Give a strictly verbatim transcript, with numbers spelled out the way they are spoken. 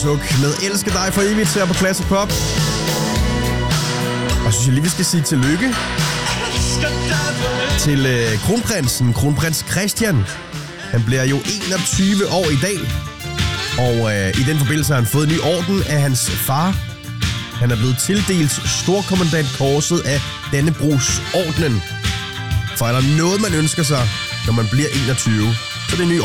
Tuk med Elsker dig for evigt her på Classic Pop. Og synes jeg lige, vi skal sige tillykke til øh, kronprinsen, kronprins Christian. Han bliver jo enogtyve år i dag. Og øh, i den forbindelse har han fået en ny orden af hans far. Han er blevet tildelt storkommandantkorset af Dannebrogsordenen. For er der noget, man ønsker sig, når man bliver enogtyve, så er det en ny